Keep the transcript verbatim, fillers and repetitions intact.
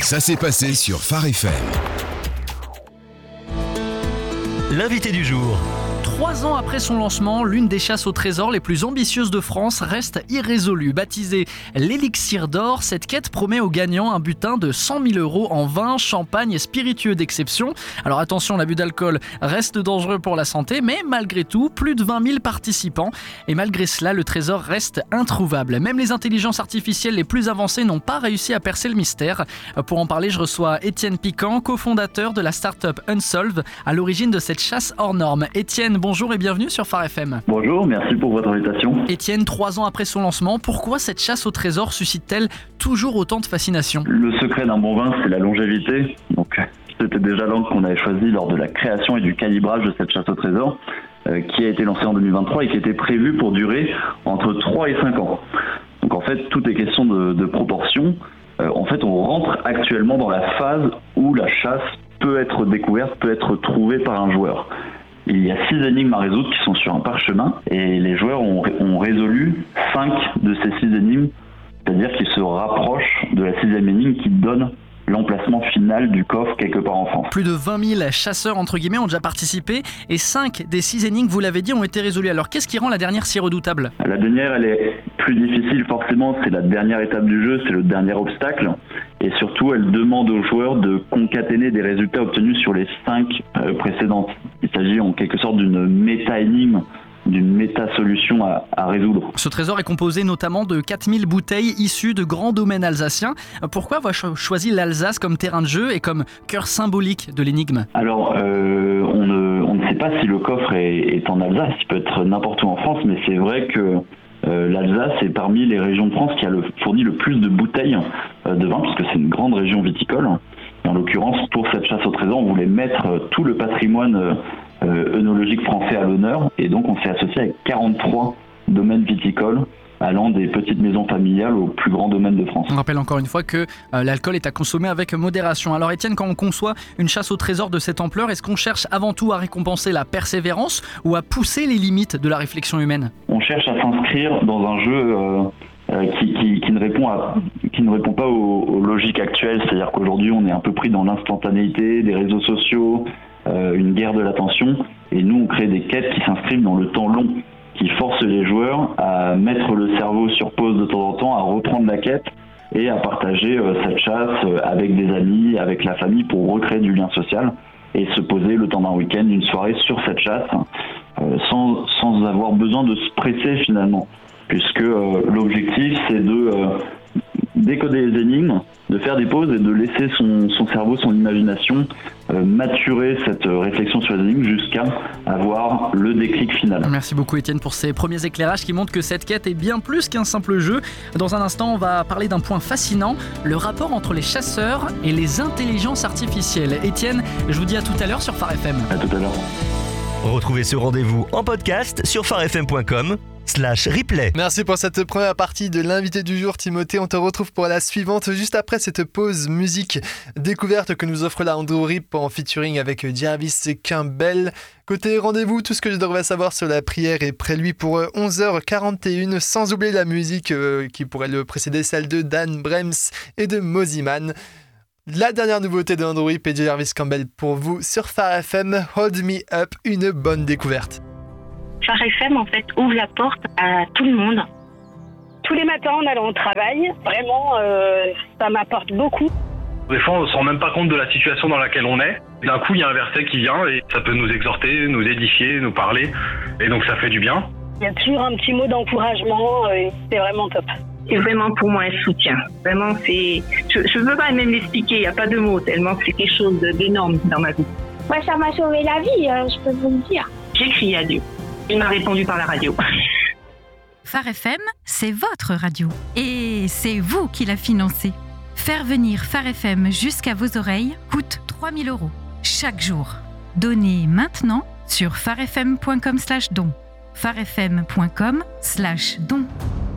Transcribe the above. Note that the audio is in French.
Ça s'est passé sur Phare F M. L'invité du jour. Trois ans après son lancement, l'une des chasses au trésor les plus ambitieuses de France reste irrésolue. Baptisée l'Élixir d'Or, cette quête promet aux gagnants un butin de cent mille euros en vin, champagne et spiritueux d'exception. Alors attention, l'abus d'alcool reste dangereux pour la santé, mais malgré tout, plus de vingt mille participants. Et malgré cela, le trésor reste introuvable. Même les intelligences artificielles les plus avancées n'ont pas réussi à percer le mystère. Pour en parler, je reçois Étienne Piquant, cofondateur de la start-up Unsolve, à l'origine de cette chasse hors norme. Étienne, bonjour et bienvenue sur Phare F M. Bonjour, merci pour votre invitation. Étienne, trois ans après son lancement, pourquoi cette chasse au trésor suscite-t-elle toujours autant de fascination ? Le secret d'un bon vin, c'est la longévité. Donc, c'était déjà l'angle qu'on avait choisi lors de la création et du calibrage de cette chasse au trésor, euh, qui a été lancée en deux mille vingt-trois et qui était prévue pour durer entre trois et cinq ans. Donc en fait, tout est question de, de proportion. Euh, en fait, on rentre actuellement dans la phase où la chasse peut être découverte, peut être trouvée par un joueur. Il y a six énigmes à résoudre qui sont sur un parchemin et les joueurs ont, ont résolu cinq de ces six énigmes, c'est-à-dire qu'ils se rapprochent de la sixième énigme qui donne l'emplacement final du coffre quelque part en France. Plus de vingt mille chasseurs entre guillemets ont déjà participé et cinq des six énigmes, vous l'avez dit, ont été résolues. Alors qu'est-ce qui rend la dernière si redoutable ? La dernière, elle est plus difficile forcément, c'est la dernière étape du jeu, c'est le dernier obstacle. Et surtout, elle demande aux joueurs de concaténer des résultats obtenus sur les cinq euh, précédentes. Il s'agit en quelque sorte d'une méta-énigme, d'une méta-solution à, à résoudre. Ce trésor est composé notamment de quatre mille bouteilles issues de grands domaines alsaciens. Pourquoi avoir choisi l'Alsace comme terrain de jeu et comme cœur symbolique de l'énigme ? Alors, euh, on, ne, on ne sait pas si le coffre est, est en Alsace, il peut être n'importe où en France, mais c'est vrai que Euh, l'Alsace est parmi les régions de France qui a le, fourni le plus de bouteilles euh, de vin, puisque c'est une grande région viticole. Et en l'occurrence, pour cette chasse au trésor, on voulait mettre euh, tout le patrimoine euh, œnologique français à l'honneur, et donc on s'est associé avec quarante-trois domaines viticoles, allant des petites maisons familiales aux plus grands domaines de France. On rappelle encore une fois que euh, l'alcool est à consommer avec modération. Alors Étienne, quand on conçoit une chasse au trésor de cette ampleur, est-ce qu'on cherche avant tout à récompenser la persévérance ou à pousser les limites de la réflexion humaine ? On cherche à s'inscrire dans un jeu euh, euh, qui, qui, qui, ne répond à, qui ne répond pas aux, aux logiques actuelles, c'est-à-dire qu'aujourd'hui on est un peu pris dans l'instantanéité, des réseaux sociaux, euh, une guerre de l'attention, et nous on crée des quêtes qui s'inscrivent dans le temps long, qui force les joueurs à mettre le cerveau sur pause de temps en temps, à reprendre la quête et à partager euh, cette chasse euh, avec des amis, avec la famille pour recréer du lien social et se poser le temps d'un week-end, d'une soirée sur cette chasse euh, sans, sans avoir besoin de se presser finalement, puisque euh, l'objectif c'est de euh, décoder les énigmes, de faire des pauses et de laisser son, son cerveau, son imagination euh, maturer cette réflexion sur les énigmes jusqu'à avoir le déclic final. Merci beaucoup Étienne pour ces premiers éclairages qui montrent que cette quête est bien plus qu'un simple jeu. Dans un instant, on va parler d'un point fascinant, le rapport entre les chasseurs et les intelligences artificielles. Étienne, je vous dis à tout à l'heure sur Phare F M. À tout à l'heure. Retrouvez ce rendez-vous en podcast sur pharefm point com slash replay. Merci pour cette première partie de l'invité du jour, Timothée. On te retrouve pour la suivante juste après cette pause musique découverte que nous offre la Andrew Rip en featuring avec Jarvis Campbell. Côté rendez-vous, tout ce que je devrais savoir sur la prière est prévu pour onze heures quarante et une, sans oublier la musique euh, qui pourrait le précéder, celle de Dan Brems et de Mosiman. La dernière nouveauté de Andrew Rip et Jarvis Campbell pour vous sur Phare F M, Hold Me Up, une bonne découverte. Phare F M, en fait, ouvre la porte à tout le monde. Tous les matins en allant au travail, vraiment, euh, ça m'apporte beaucoup. Des fois, on ne se rend même pas compte de la situation dans laquelle on est. D'un coup, il y a un verset qui vient et ça peut nous exhorter, nous édifier, nous parler. Et donc, ça fait du bien. Il y a toujours un petit mot d'encouragement et c'est vraiment top. C'est vraiment pour moi un soutien. Vraiment, c'est... Je ne peux pas même l'expliquer, il n'y a pas de mots, tellement c'est quelque chose d'énorme dans ma vie. Moi, ça m'a sauvé la vie, hein, je peux vous le dire. J'ai crié à Dieu. Il m'a répondu par la radio. Phare F M, c'est votre radio. Et c'est vous qui la financez. Faire venir Phare F M jusqu'à vos oreilles coûte trois mille euros chaque jour. Donnez maintenant sur pharefm point com slash don. pharefm point com slash don.